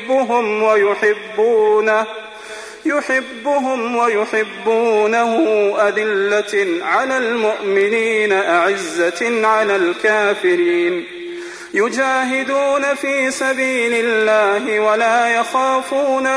يحبهم ويحبونه أذلة على المؤمنين أعزة على الكافرين يجاهدون في سبيل الله ولا يخافون